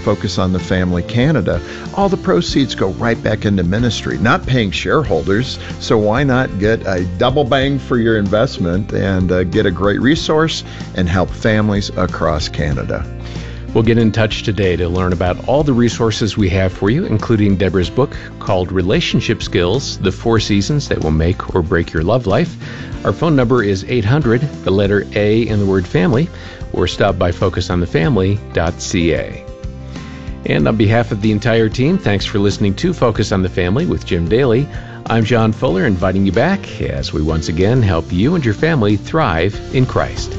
Focus on the Family Canada, all the proceeds go right back into ministry, not paying shareholders. So why not get a double bang for your investment and get a great resource and help families across Canada? We'll get in touch today to learn about all the resources we have for you, including Deborah's book called Relationship Skills, The 4 Seasons That Will Make or Break Your Love Life. Our phone number is 800, the letter A in the word family, or stop by focusonthefamily.ca. And on behalf of the entire team, thanks for listening to Focus on the Family with Jim Daly. I'm John Fuller, inviting you back as we once again help you and your family thrive in Christ.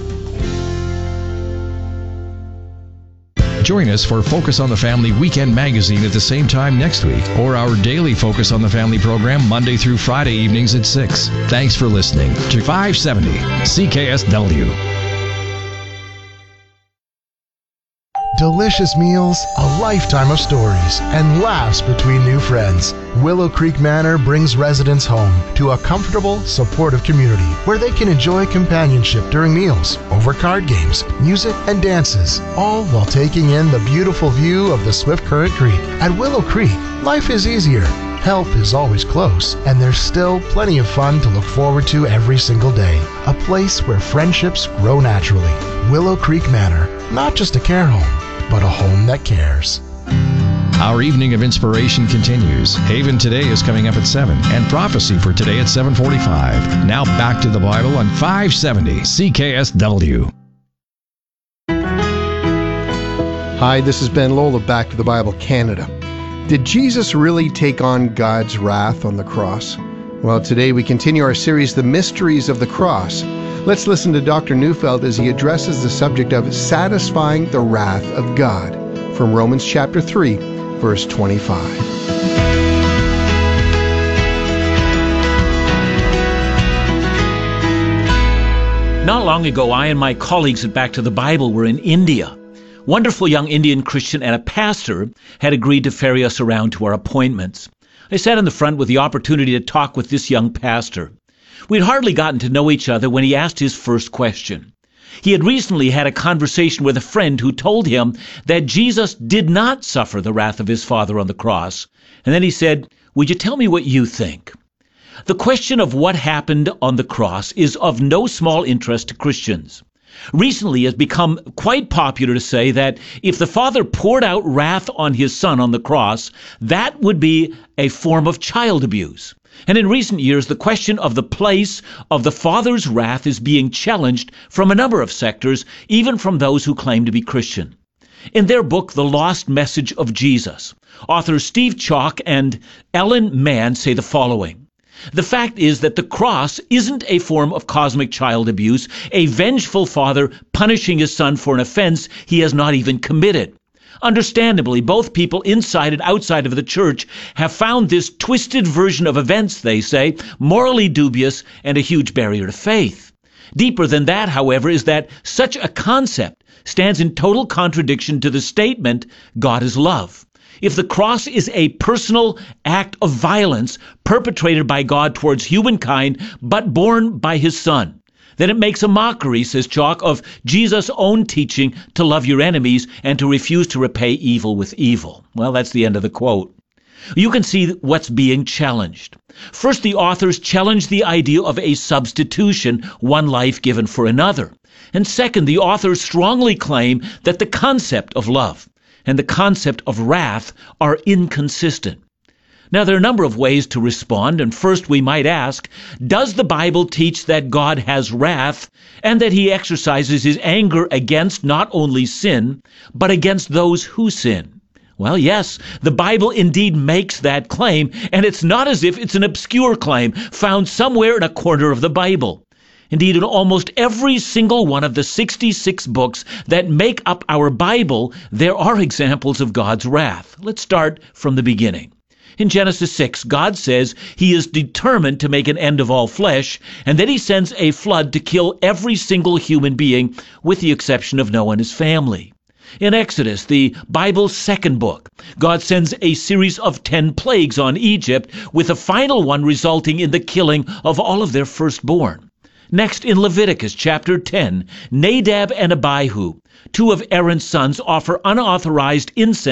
Join us for Focus on the Family Weekend Magazine at the same time next week, or our daily Focus on the Family program Monday through Friday evenings at 6. Thanks for listening to 570 CKSW. Delicious meals, a lifetime of stories, and laughs between new friends. Willow Creek Manor brings residents home to a comfortable, supportive community where they can enjoy companionship during meals, over card games, music, and dances, all while taking in the beautiful view of the Swift Current Creek. At Willow Creek, life is easier. Help is always close, and there's still plenty of fun to look forward to every single day. A place where friendships grow naturally. Willow Creek Manor, not just a care home, but a home that cares. Our evening of inspiration continues. Haven Today is coming up at 7, and Prophecy for Today at 7:45. Now back to the Bible on 570 CKSW. Hi, this is Ben Lowell of Back to the Bible Canada. Did Jesus really take on God's wrath on the cross? Well, today we continue our series, The Mysteries of the Cross. Let's listen to Dr. Neufeld as he addresses the subject of satisfying the wrath of God from Romans chapter 3, verse 25. Not long ago, I and my colleagues at Back to the Bible were in India. Wonderful young Indian Christian and a pastor had agreed to ferry us around to our appointments. I sat in the front with the opportunity to talk with this young pastor. We'd hardly gotten to know each other when he asked his first question. He had recently had a conversation with a friend who told him that Jesus did not suffer the wrath of his Father on the cross. And then he said, "Would you tell me what you think?" The question of what happened on the cross is of no small interest to Christians. Recently, it has become quite popular to say that if the Father poured out wrath on his Son on the cross, that would be a form of child abuse. And in recent years, the question of the place of the Father's wrath is being challenged from a number of sectors, even from those who claim to be Christian. In their book, The Lost Message of Jesus, authors Steve Chalk and Ellen Mann say the following. The fact is that the cross isn't a form of cosmic child abuse, a vengeful father punishing his son for an offense he has not even committed. Understandably, both people inside and outside of the church have found this twisted version of events, they say, morally dubious and a huge barrier to faith. Deeper than that, however, is that such a concept stands in total contradiction to the statement, God is love. If the cross is a personal act of violence perpetrated by God towards humankind, but borne by his Son, then it makes a mockery, says Chalk, of Jesus' own teaching to love your enemies and to refuse to repay evil with evil. Well, that's the end of the quote. You can see what's being challenged. First, the authors challenge the idea of a substitution, one life given for another. And second, the authors strongly claim that the concept of love and the concept of wrath are inconsistent. Now, there are a number of ways to respond, and first we might ask, does the Bible teach that God has wrath and that he exercises his anger against not only sin, but against those who sin? Well, yes, the Bible indeed makes that claim, and it's not as if it's an obscure claim found somewhere in a corner of the Bible. Indeed, in almost every single one of the 66 books that make up our Bible, there are examples of God's wrath. Let's start from the beginning. In Genesis 6, God says he is determined to make an end of all flesh, and then he sends a flood to kill every single human being, with the exception of Noah and his family. In Exodus, the Bible's second book, God sends a series of 10 plagues on Egypt, with the final one resulting in the killing of all of their firstborn. Next, in Leviticus chapter 10, Nadab and Abihu, two of Aaron's sons, offer unauthorized incense